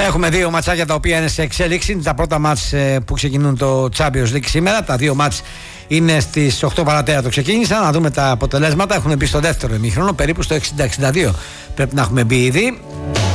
Έχουμε δύο ματσάκια τα οποία είναι σε εξέλιξη. Τα πρώτα μάτς που ξεκινούν το Champions League σήμερα. Τα δύο μάτς είναι στις 8 παρατέρα το ξεκίνησαν. Να δούμε τα αποτελέσματα. Έχουν μπει στο δεύτερο ημίχρονο, περίπου στο 60-62 πρέπει να έχουμε μπει ήδη.